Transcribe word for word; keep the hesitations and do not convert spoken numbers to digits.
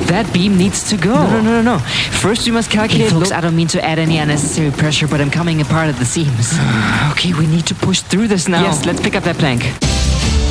That beam needs to go. No, no, no, no, no. First we must calculate... Hey, folks, I don't mean to add any unnecessary pressure, but I'm coming apart at the seams. Okay, we need to push through this now. Yes, let's pick up that plank.